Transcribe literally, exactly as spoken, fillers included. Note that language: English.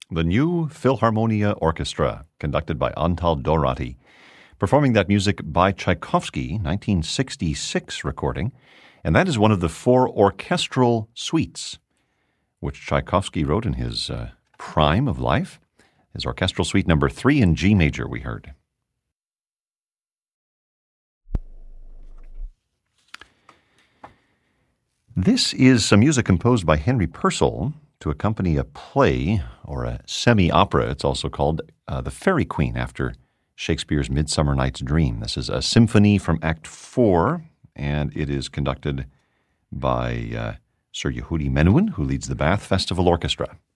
The New Philharmonia Orchestra, conducted by Antal Dorati, performing that music by Tchaikovsky, nineteen sixty-six recording, and that is one of the four orchestral suites which Tchaikovsky wrote in his uh, prime of life. His orchestral suite number three in G major, we heard. This is some music composed by Henry Purcell to accompany a play, or a semi-opera, it's also called, uh, The Fairy Queen, after Shakespeare's Midsummer Night's Dream. This is a symphony from Act four, and it is conducted by uh, Sir Yehudi Menuhin, who leads the Bath Festival Orchestra.